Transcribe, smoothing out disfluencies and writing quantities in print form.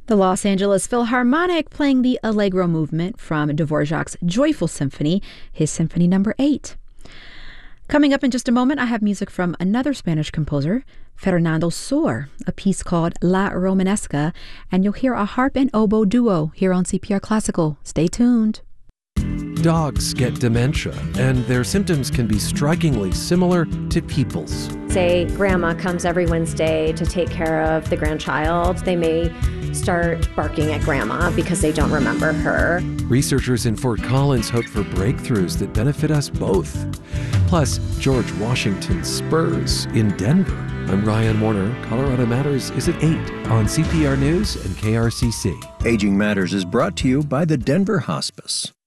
The Los Angeles Philharmonic playing the Allegro movement from Dvorak's Joyful Symphony, his Symphony No. 8. Coming up in just a moment, I have music from another Spanish composer, Fernando Sor, a piece called La Romanesca, and you'll hear a harp and oboe duo here on CPR Classical. Stay tuned. Dogs get dementia, and their symptoms can be strikingly similar to people's. Say grandma comes every Wednesday to take care of the grandchild. They may start barking at grandma because they don't remember her. Researchers in Fort Collins hope for breakthroughs that benefit us both. Plus, George Washington's Spurs in Denver. I'm Ryan Warner. Colorado Matters is at 8 on CPR News and KRCC. Aging Matters is brought to you by the Denver Hospice.